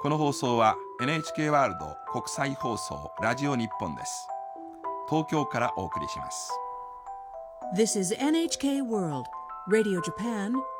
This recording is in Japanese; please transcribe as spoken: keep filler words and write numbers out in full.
この放送は エヌエイチケー ワールド国際放送ラジオ日本です。東京からお送りします。 This is エヌエイチケー World Radio Japan